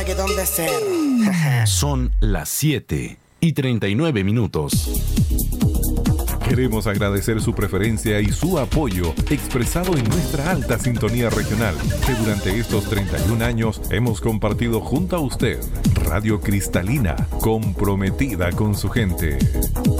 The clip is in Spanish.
Son las 7:39. Queremos agradecer su preferencia y su apoyo expresado en nuestra alta sintonía regional, que durante estos 31 años hemos compartido junto a usted. Radio Cristalina, comprometida con su gente.